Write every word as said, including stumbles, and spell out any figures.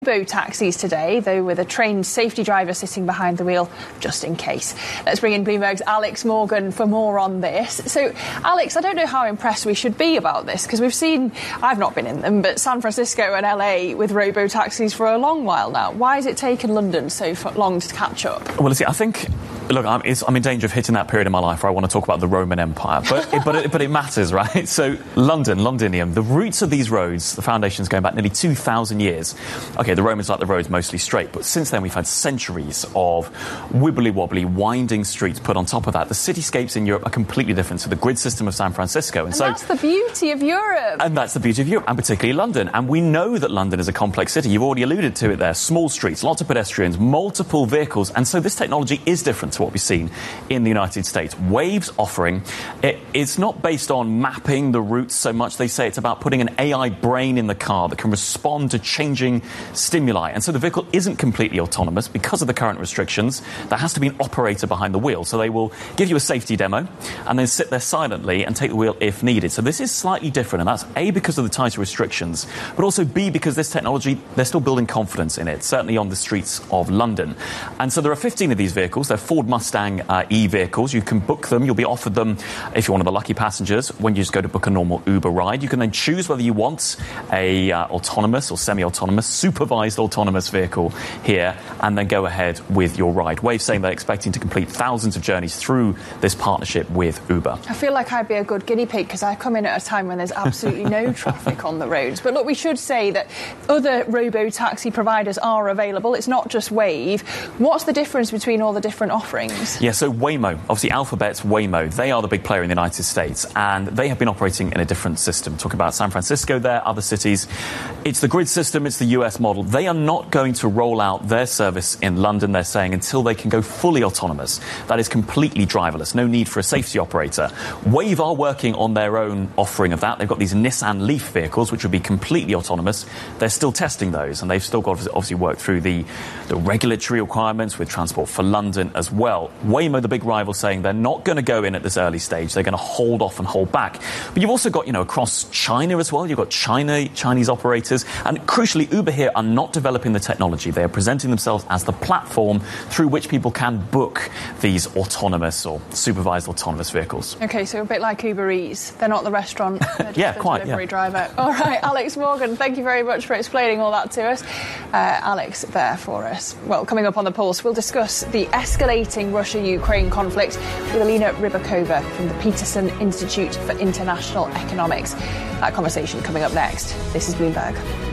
Robo taxis today, though with a trained safety driver sitting behind the wheel just in case. Let's bring in Bloomberg's Alex Morgan for more on this. So, Alex, I don't know how impressed we should be about this, because we've seen, I've not been in them, but San Francisco and L A with robo taxis for a long while now. Why has it taken London so long to catch up? Well, see, I think... Look, I'm, I'm in danger of hitting that period in my life where I want to talk about the Roman Empire, but it, but, it, but it matters, right? So London, Londinium, the roots of these roads, the foundations going back nearly two thousand years. OK, the Romans like the roads mostly straight, but since then we've had centuries of wibbly-wobbly, winding streets put on top of that. The cityscapes in Europe are completely different to the grid system of San Francisco. And, and so, that's the beauty of Europe. And that's the beauty of Europe, and particularly London. And we know that London is a complex city. You've already alluded to it there. Small streets, lots of pedestrians, multiple vehicles. And so this technology is different to what we've seen in the United States. Wave's offering, it, it's not based on mapping the routes so much. They say it's about putting an A I brain in the car that can respond to changing stimuli. And so the vehicle isn't completely autonomous because of the current restrictions. There has to be an operator behind the wheel. So they will give you a safety demo and then sit there silently and take the wheel if needed. So this is slightly different. And that's A, because of the tighter restrictions, but also B, because this technology, they're still building confidence in it, certainly on the streets of London. And so there are fifteen of these vehicles. They're Ford Mustang uh, e-vehicles. You can book them. You'll be offered them if you're one of the lucky passengers when you just go to book a normal Uber ride. You can then choose whether you want a uh, autonomous or semi-autonomous, supervised autonomous vehicle here, and then go ahead with your ride. Wave saying they're expecting to complete thousands of journeys through this partnership with Uber. I feel like I'd be a good guinea pig because I come in at a time when there's absolutely no traffic on the roads. But look, we should say that other robo-taxi providers are available. It's not just Wave. What's the difference between all the different offerings? Yeah, so Waymo, obviously Alphabet's Waymo, they are the big player in the United States, and they have been operating in a different system. Talk about San Francisco there, other cities. It's the grid system, it's the U S model. They are not going to roll out their service in London, they're saying, until they can go fully autonomous. That is completely driverless, no need for a safety operator. Wave are working on their own offering of that. They've got these Nissan Leaf vehicles, which would be completely autonomous. They're still testing those, and they've still got to obviously work through the, the regulatory requirements with Transport for London as well. Waymo, the big rival, saying they're not going to go in at this early stage. They're going to hold off and hold back. But you've also got, you know, across China as well, you've got China, Chinese operators. And crucially, Uber here are not developing the technology. They are presenting themselves as the platform through which people can book these autonomous or supervised autonomous vehicles. OK, so a bit like Uber Eats. They're not the restaurant. They're just yeah, the quite, delivery yeah. driver. All right, Alex Morgan, thank you very much for explaining all that to us. Uh, Alex there for us. Well, coming up on The Pulse, we'll discuss the escalating Russia-Ukraine conflict with Alina Rybakova from the Peterson Institute for International Economics. That conversation coming up next. This is Bloomberg.